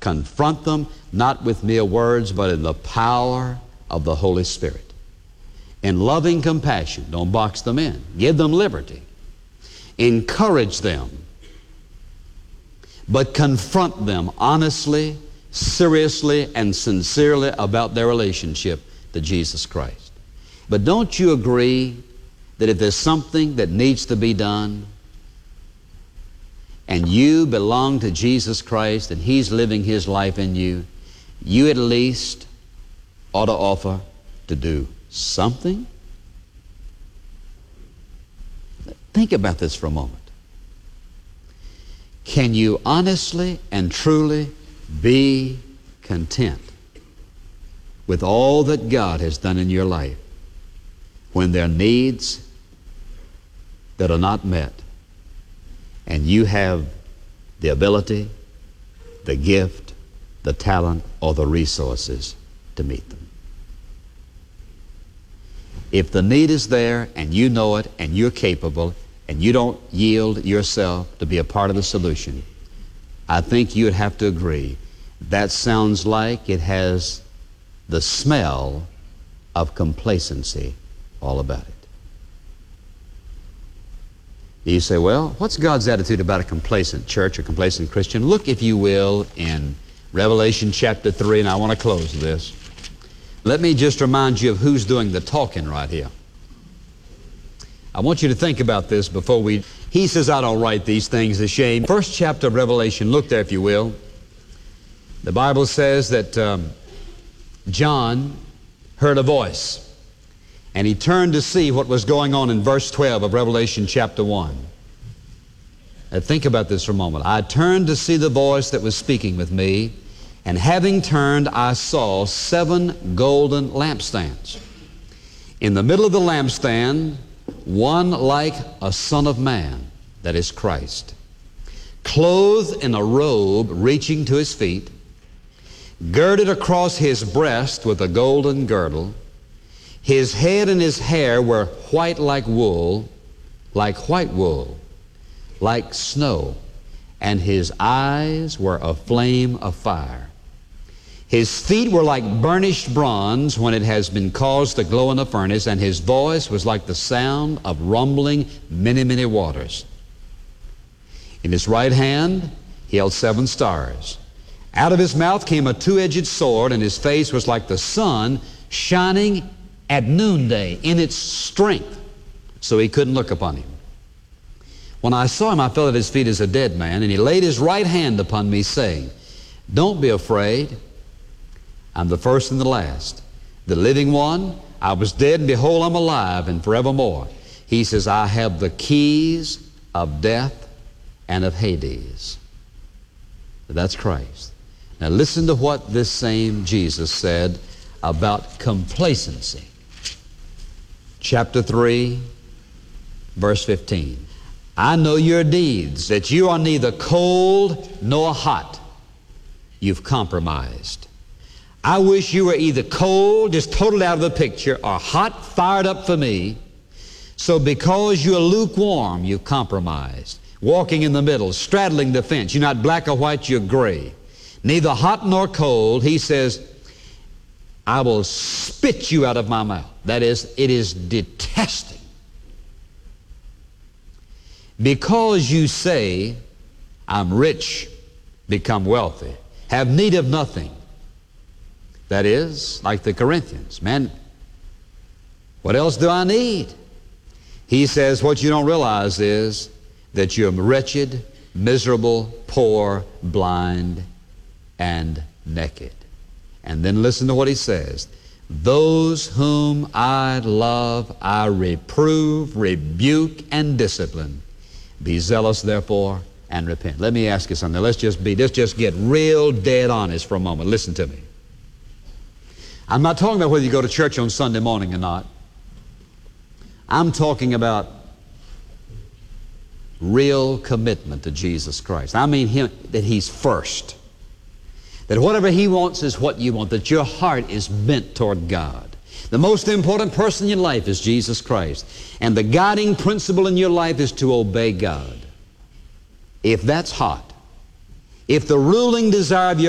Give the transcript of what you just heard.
Confront them, not with mere words, but in the power of the Holy Spirit. In loving compassion, don't box them in. Give them liberty. Encourage them, but confront them honestly, seriously, and sincerely about their relationship to Jesus Christ. But don't you agree that if there's something that needs to be done, and you belong to Jesus Christ and He's living His life in you, you at least ought to offer to do something? Think about this for a moment. Can you honestly and truly be content with all that God has done in your life when there are needs that are not met and you have the ability, the gift, the talent, or the resources to meet them? If the need is there and you know it and you're capable and you don't yield yourself to be a part of the solution, I think you'd have to agree that sounds like it has the smell of complacency all about it. You say, well, what's God's attitude about a complacent church or complacent Christian? Look, if you will, in Revelation chapter 3, and I want to close this. Let me just remind you of who's doing the talking right here. I want you to think about this before he says, I don't write these things to shame. First chapter of Revelation, look there if you will. The Bible says that John heard a voice, and he turned to see what was going on in verse 12 of Revelation chapter 1. Now think about this for a moment. I turned to see the voice that was speaking with me, and having turned, I saw 7 golden lampstands. In the middle of the lampstand, one like a son of man, that is Christ, clothed in a robe reaching to his feet, girded across his breast with a golden girdle. His head and his hair were white like wool, like white wool, like snow, and his eyes were a flame of fire. His feet were like burnished bronze when it has been caused to glow in a furnace, and his voice was like the sound of rumbling many, many waters. In his right hand he held 7 stars. Out of his mouth came a 2-edged sword, and his face was like the sun shining at noonday in its strength, so he couldn't look upon him. When I saw him, I fell at his feet as a dead man, and he laid his right hand upon me, saying, Don't be afraid. I'm the first and the last, the living one. I was dead, and behold, I'm alive, and forevermore. He says, I have the keys of death and of Hades. That's Christ. Now listen to what this same Jesus said about complacency. Chapter 3, verse 15. I know your deeds, that you are neither cold nor hot. You've compromised. I wish you were either cold, just totally out of the picture, or hot, fired up for me. So because you're lukewarm, you've compromised. Walking in the middle, straddling the fence. You're not black or white, you're gray. Neither hot nor cold. He says, I will spit you out of my mouth. That is, it is detesting. Because you say, I'm rich, become wealthy, have need of nothing. That is, like the Corinthians, man, what else do I need? He says, what you don't realize is that you're wretched, miserable, poor, blind, and naked. And then listen to what he says. Those whom I love, I reprove, rebuke, and discipline. Be zealous, therefore, and repent. Let me ask you something. Let's just get real dead honest for a moment. Listen to me. I'm not talking about whether you go to church on Sunday morning or not. I'm talking about real commitment to Jesus Christ. I mean him, that He's first. That whatever He wants is what you want. That your heart is bent toward God. The most important person in your life is Jesus Christ. And the guiding principle in your life is to obey God. If that's hot, if the ruling desire of your